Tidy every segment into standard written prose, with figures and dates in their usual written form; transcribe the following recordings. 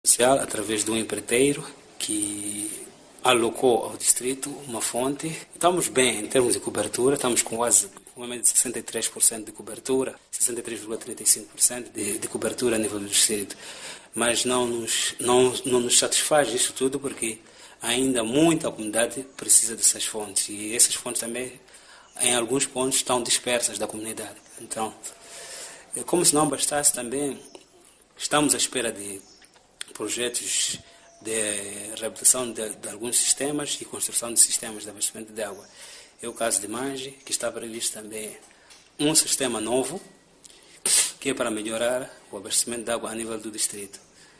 social através de um empreiteiro que alocou ao distrito uma fonte. Estamos bem em termos de cobertura, estamos com quase uma média de 63% de cobertura, 63,35% de cobertura a nível do distrito. Mas não nos satisfaz isso tudo porque ainda muita comunidade precisa dessas fontes e essas fontes também, em alguns pontos, estão dispersas da comunidade. Então, como se não bastasse também, estamos à espera de projetos de reabilitação de alguns sistemas e construção de sistemas de abastecimento de água. É o caso de Mange, que está previsto também um sistema novo, que é para melhorar o abastecimento de água a nível do distrito,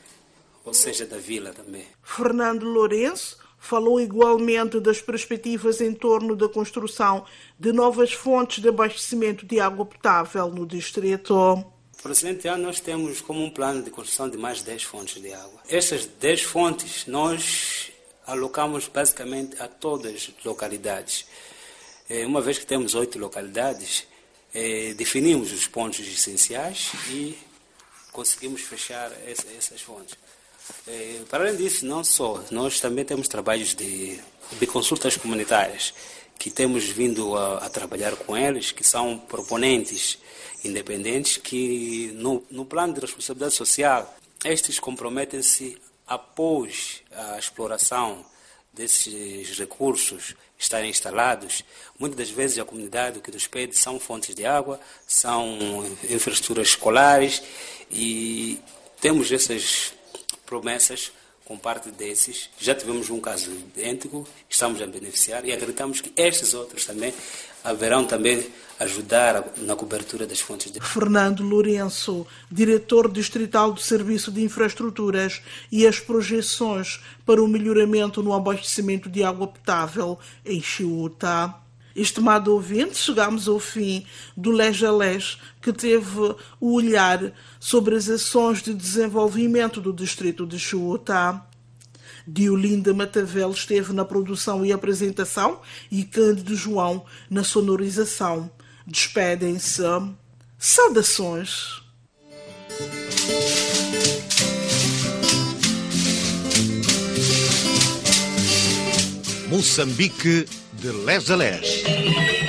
ou seja, da vila também. Fernando Lourenço falou igualmente das perspectivas em torno da construção de novas fontes de abastecimento de água potável no distrito. Para o presente ano, nós temos como um plano de construção de mais 10 fontes de água. Estas 10 fontes nós alocamos basicamente a todas as localidades. Uma vez que temos 8 localidades, definimos os pontos essenciais e conseguimos fechar essas fontes. Para além disso, não só, nós também temos trabalhos de consultas comunitárias, que temos vindo a trabalhar com eles, que são proponentes independentes, que no plano de responsabilidade social, estes comprometem-se após a exploração desses recursos estarem instalados. Muitas das vezes a comunidade o que nos pede são fontes de água, são infraestruturas escolares e temos essas promessas com parte desses. Já tivemos um caso idêntico, estamos a beneficiar e acreditamos que estes outros também haverão também ajudar na cobertura das fontes de água. Fernando Lourenço, diretor distrital do Serviço de Infraestruturas e as projeções para o melhoramento no abastecimento de água potável em Chiuta. Estimado ouvinte, chegamos ao fim do Lege a Lege, que teve o olhar sobre as ações de desenvolvimento do distrito de Chiuta. Diolinda Matavel esteve na produção e apresentação e Cândido João na sonorização. Despedem-se. Saudações. Moçambique de leste a leste.